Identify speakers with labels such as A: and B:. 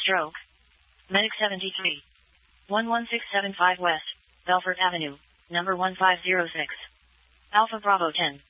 A: stroke. Medic 73. 11675 West, Belfort Avenue, number 1506. Alpha Bravo 10.